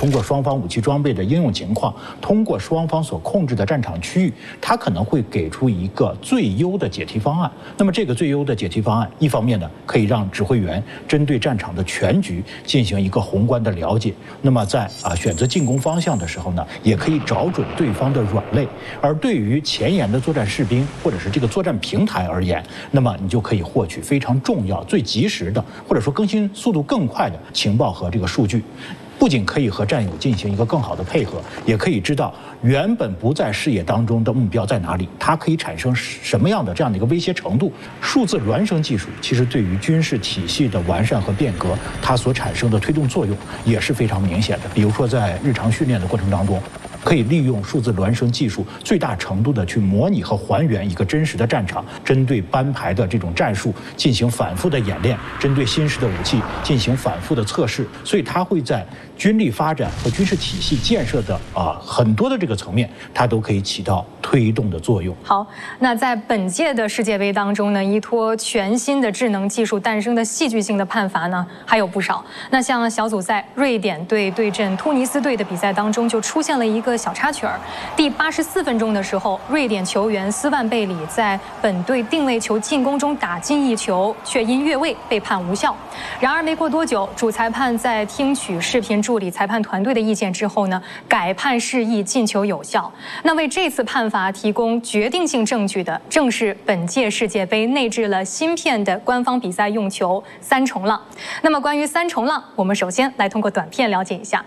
通过双方武器装备的应用情况，通过双方所控制的战场区域，它可能会给出一个最优的解题方案。那么这个最优的解题方案，一方面呢，可以让指挥员针对战场的全局进行一个宏观的了解。那么在选择进攻方向的时候呢，也可以找准对方的软肋。而对于前沿的作战士兵或者是这个作战平台而言，那么你就可以获取非常重要、最及时的，或者说更新速度更快的情报和这个数据。不仅可以和战友进行一个更好的配合，也可以知道原本不在视野当中的目标在哪里，它可以产生什么样的这样的一个威胁程度。数字孪生技术其实对于军事体系的完善和变革，它所产生的推动作用也是非常明显的。比如说在日常训练的过程当中，可以利用数字孪生技术最大程度的去模拟和还原一个真实的战场，针对班排的这种战术进行反复的演练，针对新式的武器进行反复的测试，所以它会在军力发展和军事体系建设的很多的这个层面，它都可以起到推动的作用。 好，那在本届的世界杯当中呢，依托全新的智能技术诞生的戏剧性的判罚呢还有不少。那像小组赛瑞典队对阵突尼斯队的比赛当中，就出现了一个小插曲儿。第84分钟的时候，瑞典球员斯万贝里在本队定位球进攻中打进一球，却因越位被判无效。然而没过多久，主裁判在听取视频助理裁判团队的意见之后呢，改判示意进球有效。那为这次判罚提供决定性证据的，正是本届世界杯内置了芯片的官方比赛用球三重浪。那么关于三重浪，我们首先来通过短片了解一下。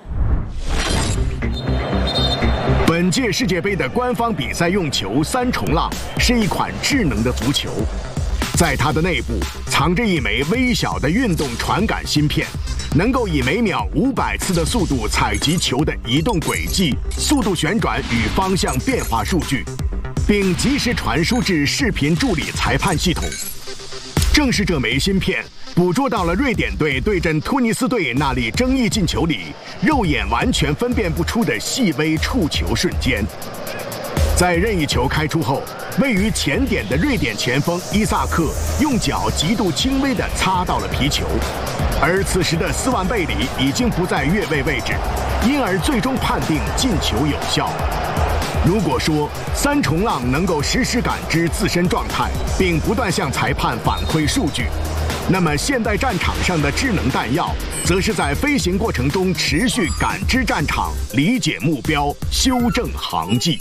本届世界杯的官方比赛用球三重浪是一款智能的足球，在它的内部藏着一枚微小的运动传感芯片，能够以每秒500次的速度采集球的移动轨迹、速度旋转与方向变化数据，并及时传输至视频助理裁判系统。正是这枚芯片捕捉到了瑞典队对阵突尼斯队那粒争议进球里肉眼完全分辨不出的细微触球瞬间。在任意球开出后，位于前点的瑞典前锋伊萨克用脚极度轻微地擦到了皮球，而此时的斯万贝里已经不在越位位置，因而最终判定进球有效。如果说三重浪能够实时感知自身状态，并不断向裁判反馈数据，那么现代战场上的智能弹药，则是在飞行过程中持续感知战场、理解目标、修正航迹。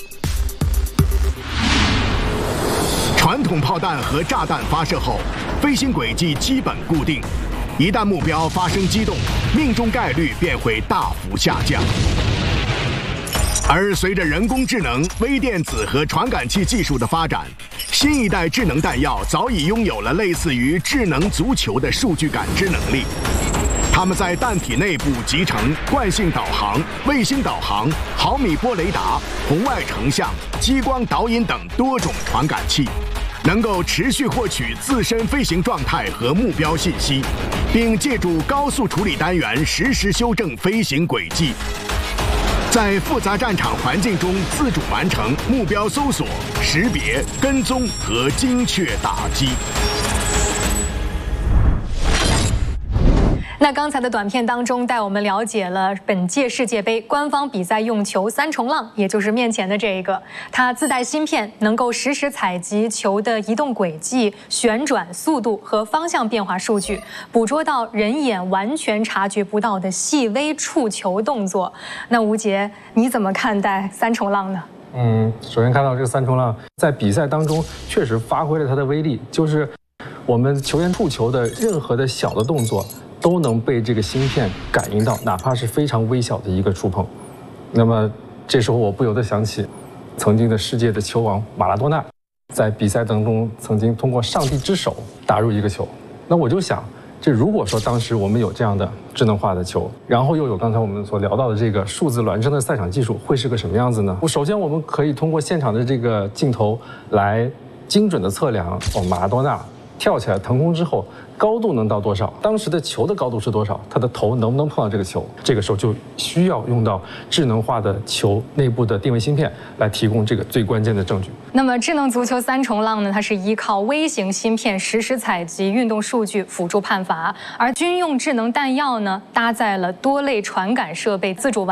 传统炮弹和炸弹发射后，飞行轨迹基本固定，一旦目标发生机动，命中概率便会大幅下降。而随着人工智能、微电子和传感器技术的发展，新一代智能弹药早已拥有了类似于智能足球的数据感知能力。它们在弹体内部集成惯性导航、卫星导航、毫米波雷达、红外成像、激光导引等多种传感器，能够持续获取自身飞行状态和目标信息，并借助高速处理单元实时修正飞行轨迹，在复杂战场环境中自主完成目标搜索、识别、跟踪和精确打击。 那刚才的短片当中带我们了解了本届世界杯官方比赛用球三重浪，也就是面前的这一个，它自带芯片，能够实时采集球的移动轨迹、旋转速度和方向变化数据，捕捉到人眼完全察觉不到的细微触球动作。那吴杰，你怎么看待三重浪呢？ 首先看到这个三重浪在比赛当中确实发挥了它的威力，就是我们球员触球的任何的小的动作都能被这个芯片感应到，哪怕是非常微小的一个触碰。那么这时候我不由得想起曾经的世界的球王马拉多纳，在比赛当中曾经通过上帝之手打入一个球。那我就想，这如果说当时我们有这样的智能化的球，然后又有刚才我们所聊到的这个数字孪生的赛场技术，会是个什么样子呢？首先我们可以通过现场的这个镜头来精准的测量马拉多纳跳起来腾空之后高度能到多少，当时的球的高度是多少，他的头能不能碰到这个球，这个时候就需要用到智能化的球内部的定位芯片来提供这个最关键的证据。 那么智能足球三重浪呢，它是依靠微型芯片实时采集运动数据辅助判罚，而军用智能弹药呢搭载了多类传感设备自主完